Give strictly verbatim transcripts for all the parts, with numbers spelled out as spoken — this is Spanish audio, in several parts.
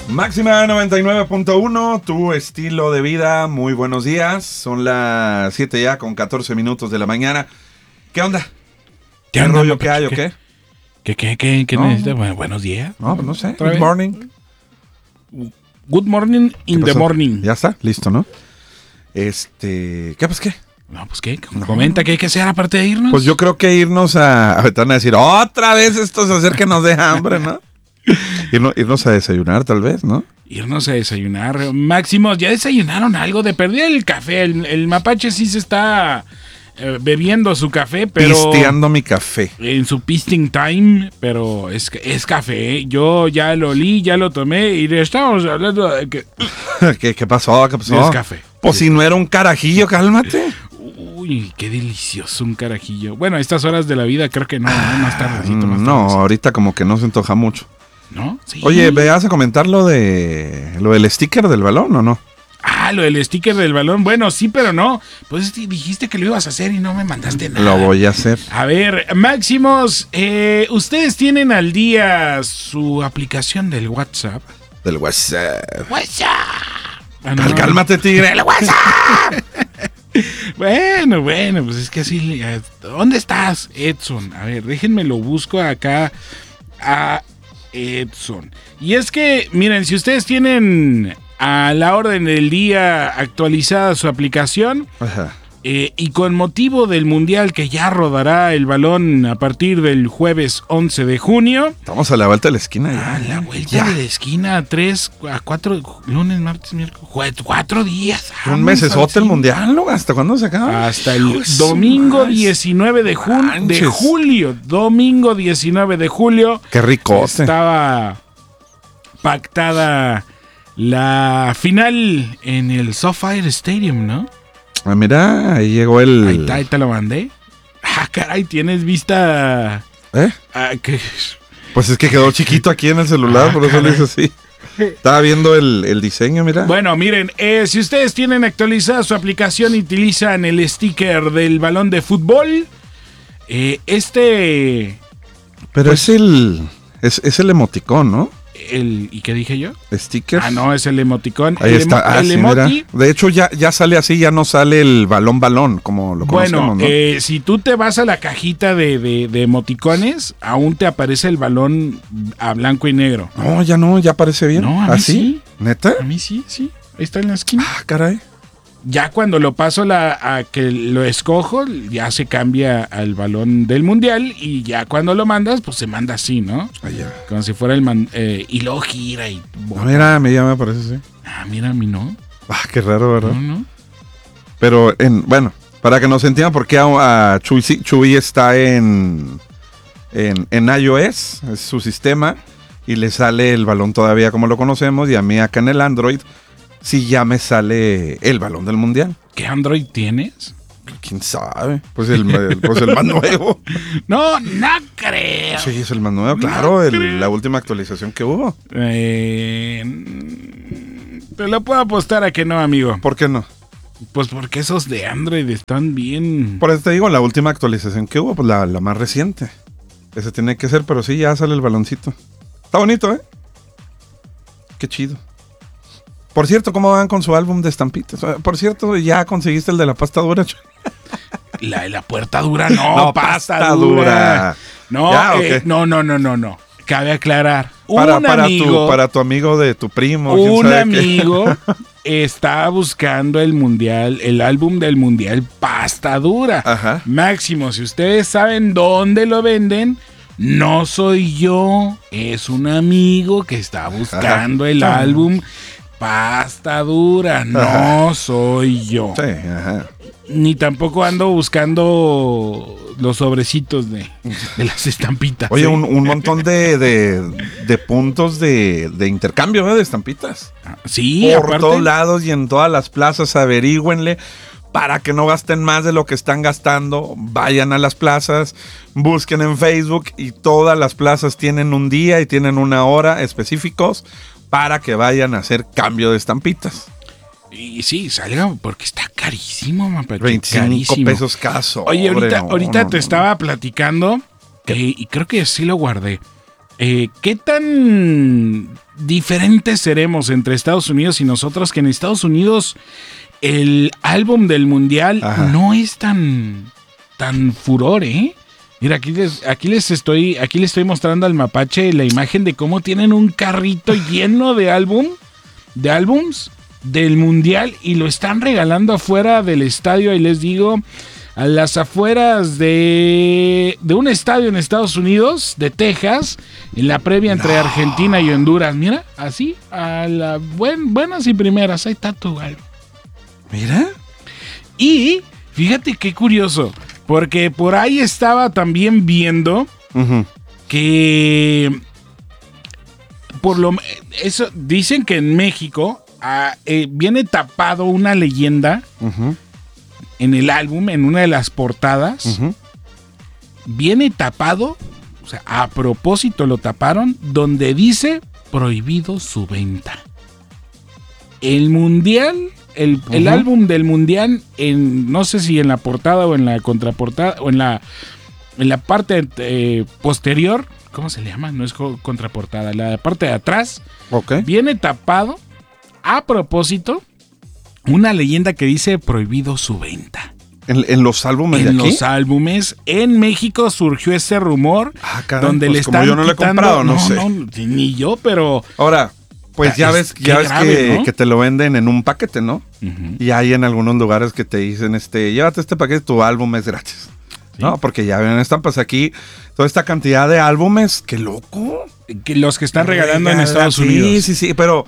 Máxima noventa y nueve punto uno, tu estilo de vida. Muy buenos días. Son las siete ya con catorce minutos de la mañana. ¿Qué onda? ¿Qué, ¿Qué onda, rollo ¿Qué, que hay o qué? qué? ¿Qué, qué, qué, qué No. necesitas? Bueno, buenos días. No, pues no sé. ¿Otra Good vez? morning. Good morning in ¿Qué the pasó? morning. Ya está, listo, ¿no? Este, ¿qué pues qué? No, pues qué, comenta qué hay que hacer aparte de irnos. Pues yo creo que irnos a, a, te van a decir, otra vez esto se hacer que nos dé hambre, ¿no? Irnos, irnos a desayunar tal vez, ¿no? Irnos a desayunar. Máximos, ¿ya desayunaron algo? De perder el café. El, el mapache sí se está eh, bebiendo su café, pero... Pisteando mi café. En su pisting time, pero es, es café. Yo ya lo olí, ya lo tomé y le estamos hablando de que... ¿Qué, ¿Qué pasó? ¿Qué pasó? Es café. Pues si no era un carajillo, cálmate. Uy, qué delicioso un carajillo. Bueno, a estas horas de la vida creo que no, no más tardecito, más No, tardecito. ahorita como que no se antoja mucho. ¿No? Sí. Oye, ¿veas a comentar lo de lo del sticker del balón o no? Ah, lo del sticker del balón. Bueno, sí, pero no. Pues dijiste que lo ibas a hacer y no me mandaste nada. Lo voy a hacer. A ver, Máximos, eh, ¿ustedes tienen al día su aplicación del WhatsApp? Del WhatsApp. WhatsApp. Ah, Cal- Cálmate, tigre. El WhatsApp. Bueno, bueno, pues es que así... eh, ¿Dónde estás, Edson? A ver, déjenme lo busco acá a Edson. Y es que, miren, si ustedes tienen a la orden del día actualizada su aplicación... Ajá. Eh, y con motivo del Mundial que ya rodará el balón a partir del jueves once de junio. Estamos a la vuelta de la esquina ya. A la vuelta Ya. de la esquina, tres a cuatro, lunes, martes, miércoles, cuatro, cuatro días. Un Vamos mesesote al el mundial, ¿no? ¿Hasta cuándo se acaba? Hasta el Hijo de su domingo madre. diecinueve de, jun- de Manches. julio. Domingo diecinueve de julio. Qué ricote. Estaba pactada la final en el SoFi Stadium, ¿no? Ah, mira, ahí llegó el... Ahí está, ahí te lo mandé. Ah, caray, tienes vista... ¿Eh? Ah, que... Pues es que quedó chiquito aquí en el celular, Ah, por eso lo caray. hice así. Estaba viendo el, el diseño, mira. Bueno, miren, eh, si ustedes tienen actualizada su aplicación y utilizan el sticker del balón de fútbol, eh, este... Pero pues- es el... Es, es el emoticón, ¿no? El, ¿y qué dije yo? Stickers. Ah, no, es el emoticón. Ahí el está. emo- Ah, el sí, emoji. mira. De hecho, ya, ya sale así, ya no sale el balón balón, como lo Bueno, conocemos, ¿no? eh, si tú te vas a la cajita de, de, de emoticones, aún te aparece el balón a blanco y negro. No, ya no, ya parece bien. No, a mí ¿Así? sí. ¿Neta? A mí sí, sí. Ahí está en la esquina. Ah, caray. Ya cuando lo paso la, a que lo escojo, ya se cambia al balón del mundial y ya cuando lo mandas, pues se manda así, ¿no? Allá. Como si fuera el man, eh, y luego gira y... No, mira, a mí ya me parece así. Ah, mira, a mí no. Ah, qué raro, ¿verdad? No, no. Pero, en, bueno, para que nos entiendan por qué a, a Chuy, sí, Chuy está en, en, en iOS, es su sistema, y le sale el balón todavía como lo conocemos, y a mí acá en el Android, sí ya me sale el balón del mundial. ¿Qué Android tienes? ¿Quién sabe? Pues el, el- pues el más nuevo. No, no creo. Sí, es el más nuevo, claro, el- la última actualización que hubo. Eh, te lo puedo apostar a que no, amigo. ¿Por qué no? Pues porque esos de Android están bien... Por eso te digo, la última actualización que hubo, pues la, la más reciente. Ese tiene que ser, pero sí, ya sale el baloncito. Está bonito, ¿eh? Qué chido. Por cierto, ¿cómo van con su álbum de estampitas? Por cierto, ¿ya conseguiste el de la pasta dura? La de la puerta dura, no, No, pasta, pasta dura. dura. No, ¿Ya, o eh, qué? no, no, no, no, no. Cabe aclarar. Para, un para, amigo, tu, para tu amigo de tu primo. quién un sabe qué. amigo está buscando el mundial, el álbum del mundial pasta dura. Ajá. Máximo, si ustedes saben dónde lo venden, no soy yo, es un amigo que está buscando el Ajá. álbum pasta dura, no Ajá. soy yo. Sí, ajá. Ni tampoco ando buscando los sobrecitos de, de las estampitas. Oye, ¿eh? un, un montón de, de, de puntos de, de intercambio, ¿eh? De estampitas. Sí, Por aparte, todos lados y en todas las plazas, averígüenle para que no gasten más de lo que están gastando. Vayan a las plazas, busquen en Facebook y todas las plazas tienen un día y tienen una hora específicos para que vayan a hacer cambio de estampitas. Y sí, salga porque está carísimo, mapache, veinticinco carísimo. pesos cada sobre. Oye, ahorita, no, ahorita no, te no. estaba platicando eh, y creo que sí lo guardé. Eh, ¿Qué tan diferentes seremos entre Estados Unidos y nosotros, que en Estados Unidos el álbum del mundial Ajá. no es tan, tan furor, ¿eh? Mira, aquí les, aquí les estoy, aquí les estoy mostrando al mapache la imagen de cómo tienen un carrito lleno de álbum, de álbums del mundial y lo están regalando afuera del estadio. Y les digo, a las afueras de, de un estadio en Estados Unidos, de Texas, en la previa entre no. Argentina y Honduras. Mira, así, a la buen, buenas y primeras, ahí está tu álbum. Mira. Y fíjate qué curioso. Porque por ahí estaba también viendo uh-huh. que por lo eso dicen que en México ah, eh, viene tapado una leyenda uh-huh. en el álbum, en una de las portadas. Uh-huh. Viene tapado, o sea, a propósito lo taparon, donde dice prohibido su venta. El mundial. El, uh-huh. el álbum del mundial, en no sé si en la portada o en la contraportada o en la en la parte eh, posterior, ¿cómo se le llama? No es contraportada, la parte de atrás, okay. viene tapado a propósito una leyenda que dice prohibido su venta. ¿En, en los álbumes en de aquí? En los álbumes. En México surgió ese rumor ah, caray, donde pues le como están yo no lo he quitando, comprado, no, no sé. No, ni yo, pero... Ahora... Pues ya ves, ya ves grave, que, ¿no? que te lo venden en un paquete, ¿no? Uh-huh. Y hay en algunos lugares que te dicen, este, llévate este paquete, tu álbum es gratis. ¿Sí? No, porque ya ven estampas aquí, toda esta cantidad de álbumes, qué loco. Que los que están regalando Regala, en Estados sí, Unidos. Sí, sí, sí, pero,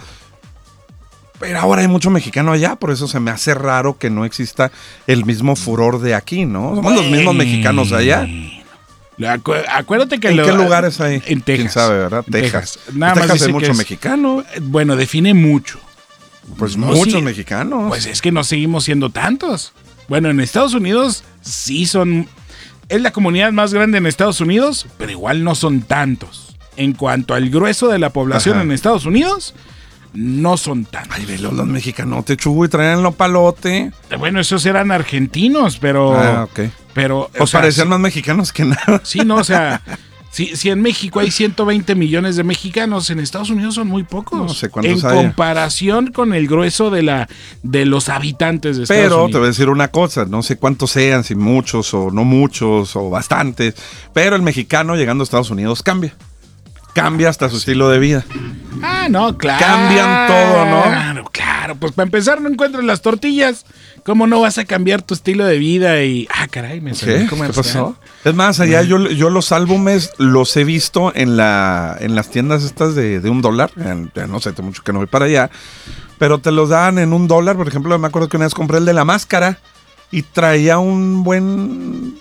pero ahora hay mucho mexicano allá, por eso se me hace raro que no exista el mismo furor de aquí, ¿no? Somos bueno. los mismos mexicanos allá. Acu- acuérdate que... ¿En lo, qué lugares hay? En Texas. ¿Quién sabe, verdad? En Texas. Texas. Nada Texas más dice hay mucho es, mexicano. Bueno, define mucho. Pues no, muchos sí, mexicanos. Pues es que no seguimos siendo tantos. Bueno, en Estados Unidos sí son... Es la comunidad más grande en Estados Unidos, pero igual no son tantos. En cuanto al grueso de la población Ajá. en Estados Unidos... No son tantos. Ay, velo, los mexicanos te chubo y traen lo palote. Bueno, esos eran argentinos, pero... Ah, ok. Pero, o, o sea, parecían sí, más mexicanos que nada. Sí, no, o sea... Si, si en México hay ciento veinte millones de mexicanos, en Estados Unidos son muy pocos. No sé cuántos En haya. comparación con el grueso de la de los habitantes de Estados Pero, Unidos. Pero te voy a decir una cosa, no sé cuántos sean, si muchos o no muchos o bastantes, pero el mexicano llegando a Estados Unidos cambia. Cambia hasta su estilo de vida. Ah, no, claro. Cambian todo, ¿no? Claro, claro. Pues para empezar no encuentras las tortillas. ¿Cómo no vas a cambiar tu estilo de vida? Y, ah, caray, me salió ¿Qué? ¿Qué pasó? Es más, allá yo, yo los álbumes los he visto en la en las tiendas estas de, de un dólar. Ya no sé, tengo mucho que no voy para allá. Pero te los dan en un dólar. Por ejemplo, me acuerdo que una vez compré el de la máscara y traía un buen...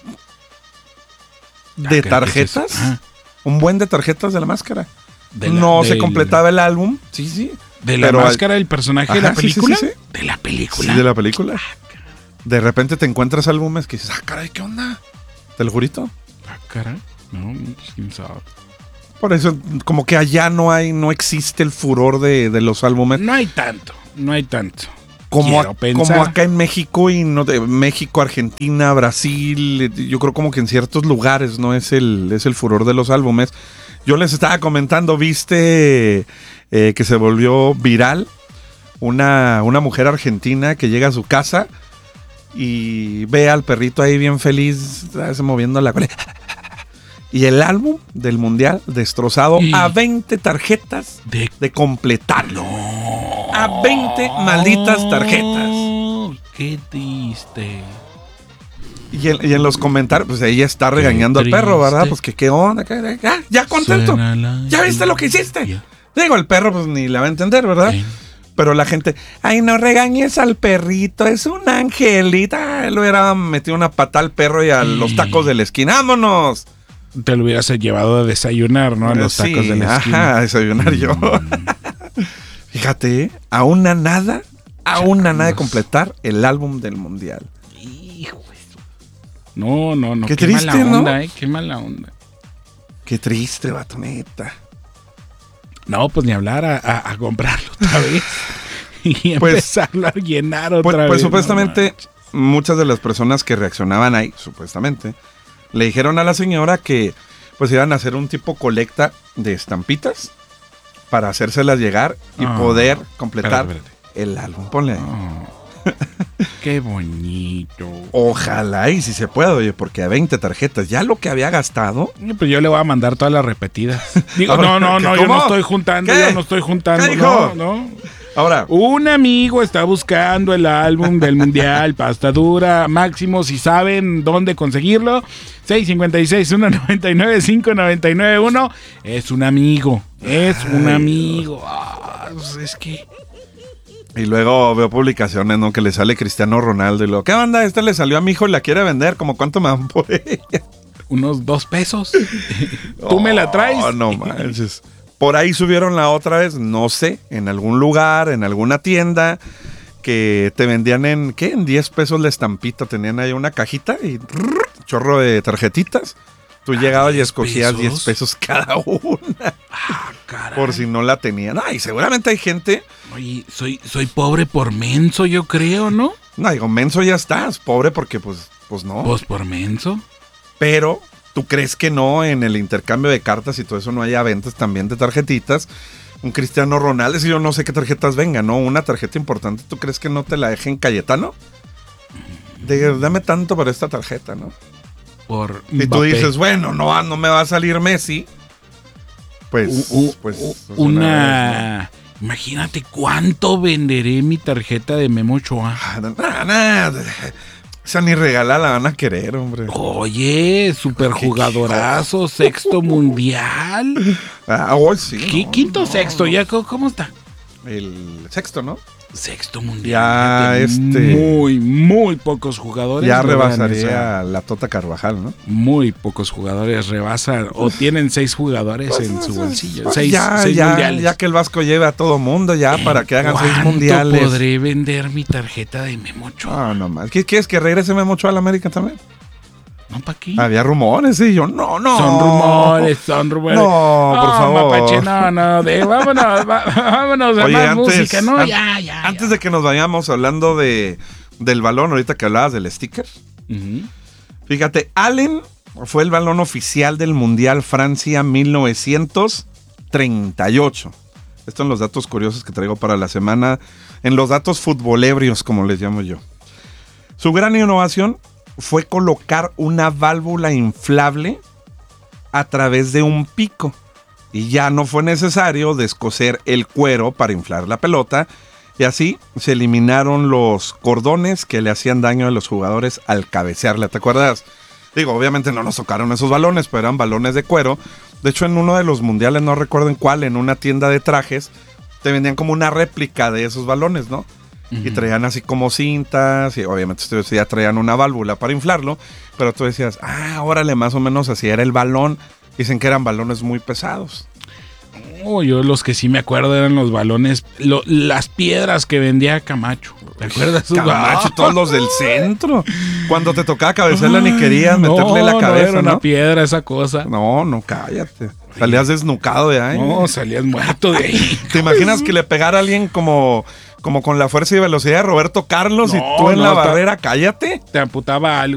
de ah, tarjetas. Ah. Un buen de tarjetas de la máscara. De la, no del... se completaba el álbum. Sí, sí. ¿De la máscara del personaje Ajá, de la película? Sí, sí, sí. ¿De la película? Sí, de la película. Ah, de repente te encuentras álbumes que dices, ah, caray, ¿qué onda? ¿Te lo jurito? Ah, caray. No, quién sabe. Por eso, como que allá no hay, no existe el furor de, de los álbumes. No hay tanto, no hay tanto. Como, a, como acá en México y no de México, Argentina, Brasil, yo creo como que en ciertos lugares no es el, es el furor de los álbumes. Yo les estaba comentando, viste eh, que se volvió viral una, una mujer argentina que llega a su casa y ve al perrito ahí bien feliz, se moviendo la cola. Y el álbum del mundial destrozado y a veinte tarjetas de, de completarlo. No. A veinte malditas tarjetas. Qué triste. Y en, y en los comentarios, pues ella está regañando al perro, ¿verdad? Pues que qué onda, ¿Qué, ya, ya contento. Ya viste lo que hiciste. Yeah. Digo, el perro pues ni la va a entender, ¿verdad? Yeah. Pero la gente, ay, no regañes al perrito, es un angelito. Ay, le hubiera metido una pata al perro y a yeah. los tacos de la esquina. ¡Vámonos! Te lo hubieras llevado a desayunar, ¿no? A los sí, tacos de la esquina. Ajá, a desayunar mm. yo. Fíjate, a una nada, a una nada de completar el álbum del mundial. Hijo de eso. No, no, no. Qué, qué triste, mala onda, ¿no? ¿eh? Qué mala onda. Qué triste, vato, neta. No, pues ni hablar a, a, a comprarlo otra vez. Y pues, empezarlo a llenar otra pues, vez. Pues supuestamente, no, muchas de las personas que reaccionaban ahí, supuestamente, le dijeron a la señora que pues iban a hacer un tipo colecta de estampitas para hacérselas llegar y Oh, poder completar espérate, espérate. el álbum. Ponle ahí. Oh, qué bonito. Ojalá y si se puede, oye, porque a veinte tarjetas, ya lo que había gastado. Pues yo le voy a mandar todas las repetidas. Digo, Ahora, no, no, no, ¿cómo? yo no estoy juntando, ¿Qué? yo no estoy juntando. ¿Qué dijo? No, no. Ahora, Un amigo está buscando el álbum del Mundial, pasta dura, máximo, si saben dónde conseguirlo. seis cinco seis, uno nueve nueve, cinco nueve nueve uno. Es un amigo, es un Ay, amigo. Ah, pues es que... y luego veo publicaciones, ¿no? Que le sale Cristiano Ronaldo y luego, ¿qué onda? Este le salió a mi hijo y la quiere vender, ¿como cuánto me dan por ella? Unos dos pesos. ¿Tú me la traes? No, no manches. Por ahí subieron la otra vez, no sé, en algún lugar, en alguna tienda, que te vendían en, ¿qué? En diez pesos la estampita. Tenían ahí una cajita y rrr, chorro de tarjetitas. Tú llegabas y escogías pesos? diez pesos cada una. Ah, caray. Por si no la tenían. Ay, seguramente hay gente. Oye, soy, soy pobre por menso, yo creo, ¿no? No, digo, menso ya estás, pobre porque pues, pues no. Pues por menso. Pero, ¿tú crees que no en el intercambio de cartas y todo eso no haya ventas también de tarjetitas? Un Cristiano Ronaldo, si yo no sé qué tarjetas vengan, ¿no? Una tarjeta importante, ¿tú crees que no te la dejen Cayetano? De, dame tanto por esta tarjeta, ¿no? Por Y tú Mbappé. dices, bueno, no, no me va a salir Messi. Pues, U- u- pues u- es una... Imagínate cuánto venderé mi tarjeta de Memo Ochoa. Ah, Nada, nada. Esa ni regala la van a querer, hombre. Oye, superjugadorazo, sexto mundial. Ah, hoy sí. ¿Qué, no, quinto, no. sexto? ¿Ya cómo, cómo está? El sexto, ¿no? Sexto mundial. Ya, Fíjate, este- Muy, muy pocos jugadores. Ya logran rebasaría esa- a la Tota Carvajal, ¿no? Muy pocos jugadores rebasan o tienen seis jugadores en su bolsillo. Seis, ya, seis ya, mundiales. ya que el Vasco lleve a todo mundo ya para que hagan seis ¿Cuánto mundiales. podré vender mi tarjeta de Memo Ochoa? Ah, no más. ¿Qué quieres que regrese Memo Ochoa a la América también? ¿No, pa' qué? Había rumores, y yo, no, no. Son rumores, son rumores. No, por Ah, favor. Mapache, no, no, de, vámonos, va- vámonos a Oye, más antes, música, no, an- ya, ya. Antes de que nos vayamos hablando de, del balón, ahorita que hablabas del sticker. Ujú. Fíjate, Allen fue el balón oficial del Mundial Francia mil novecientos treinta y ocho. Estos son los datos curiosos que traigo para la semana, en los datos futbolebrios, como les llamo yo. Su gran innovación fue colocar una válvula inflable a través de un pico. Y ya no fue necesario descoser el cuero para inflar la pelota. Y así se eliminaron los cordones que le hacían daño a los jugadores al cabecearla. ¿Te acuerdas? Digo, obviamente no nos tocaron esos balones, pero eran balones de cuero. De hecho, en uno de los mundiales, no recuerdo en cuál, en una tienda de trajes, te vendían como una réplica de esos balones, ¿no? Y traían así como cintas, y obviamente ustedes ya traían una válvula para inflarlo, pero tú decías, ah, órale, más o menos así era el balón. Dicen que eran balones muy pesados. Oh, yo los que sí me acuerdo eran los balones, lo- las piedras que vendía Camacho. ¿Te acuerdas? Sus Camacho, balones? todos los del centro. Cuando te tocaba cabecearla ni querías No, meterle la no, cabeza, era ¿no? una piedra esa cosa. No, no, cállate. Salías desnucado de ahí. No, salías muerto de ahí. ¿Te imaginas que le pegara a alguien como, como con la fuerza y velocidad de Roberto Carlos y No, tú en no, la está- barrera? Cállate. Te amputaba algo.